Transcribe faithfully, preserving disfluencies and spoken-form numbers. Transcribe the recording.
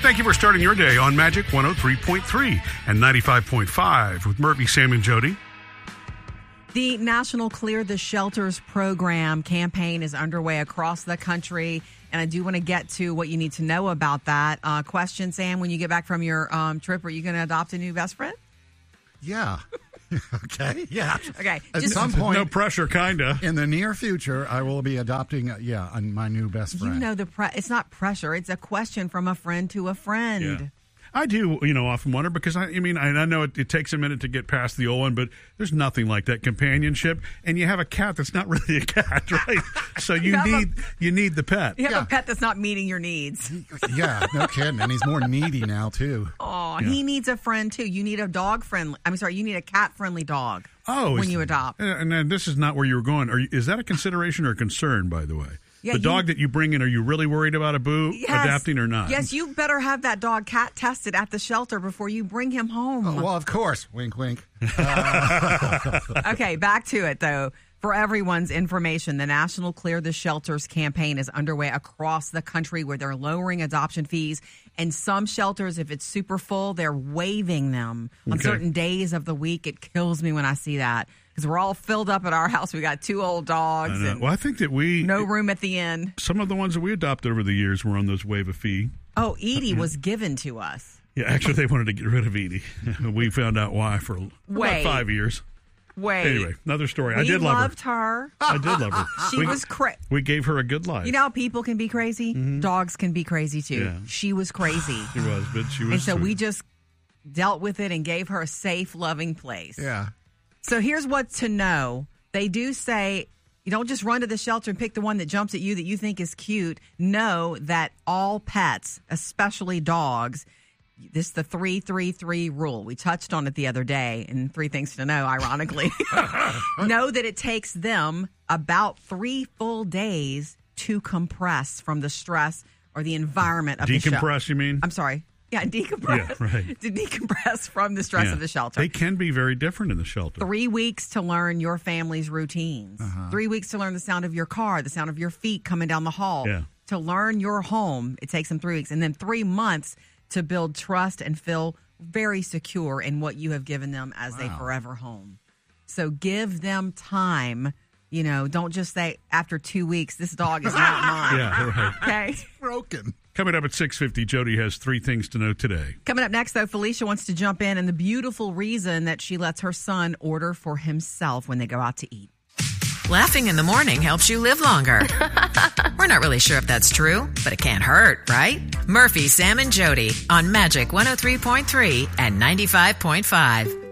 Thank you for starting your day on Magic one oh three point three and ninety-five point five with Murphy, Sam, and Jody. The National Clear the Shelters program campaign is underway across the country, and I do want to get to what you need to know about that. Uh, question, Sam, when you get back from your um, trip, are you going to adopt a new best friend? Yeah. Okay. Yeah. Okay. At just, some point, no pressure, kinda. In the near future, I will be adopting, uh, yeah, uh, my new best friend. You know, the pre- it's not pressure. It's a question from a friend to a friend. Yeah. I do, you know, often wonder because, I, I mean, I, I know it, it takes a minute to get past the old one, but there's nothing like that companionship. And you have a cat that's not really a cat, right? So you, you need a, you need the pet. You have yeah. a pet that's not meeting your needs. Yeah, no kidding. And he's more needy now, too. Oh, yeah. he needs a friend, too. You need a dog-friendly, I'm sorry, you need a cat-friendly dog oh, when you adopt. And, and this is not where you were going. Are you, is that a consideration or a concern, by the way? Yeah, the you, dog that you bring in, are you really worried about a boo yes, adapting or not? Yes, you better have that dog cat tested at the shelter before you bring him home. Oh, well, of course. Wink, wink. Uh. Okay, back to it, though. For everyone's information, the National Clear the Shelters campaign is underway across the country where they're lowering adoption fees. And some shelters, if it's super full, they're waiving them on okay. certain days of the week. It kills me when I see that. Because we're all filled up at our house. We got two old dogs. I And well, I think that we... no room at the inn. Some of the ones that we adopted over the years were on those waive a fee. Oh, Edie was given to us. Yeah, actually, they wanted to get rid of Edie. We found out why for about five years. Wait. Anyway, another story. We I did love her. loved her. I did love her. She we, was crazy. We gave her a good life. You know how people can be crazy? Mm-hmm. Dogs can be crazy, too. Yeah. She was crazy. She was, but she was And so sweet. we just dealt with it and gave her a safe, loving place. Yeah. So here's what to know. They do say you don't just run to the shelter and pick the one that jumps at you that you think is cute. Know that all pets, especially dogs, this is the three three three rule. We touched on it the other day in Three Things to Know, ironically. Know that it takes them about three full days to compress from the stress or the environment of the shelter. Decompress, you mean? I'm sorry. Yeah, decompress. Yeah, right. To decompress from the stress yeah. of the shelter. They can be very different in the shelter. Three weeks to learn your family's routines. Uh-huh. Three weeks to learn the sound of your car, the sound of your feet coming down the hall. Yeah. To learn your home, it takes them three weeks. And then three months to build trust and feel very secure in what you have given them as wow. a forever home. So give them time. You know, don't just say after two weeks, this dog is not mine. Yeah, right. Okay. It's broken. Coming up at six fifty, Jody has three things to know today. Coming up next, though, Felicia wants to jump in and the beautiful reason that she lets her son order for himself when they go out to eat. Laughing in the morning helps you live longer. We're not really sure if that's true, but it can't hurt, right? Murphy, Sam, and Jody on Magic one oh three point three and ninety-five point five.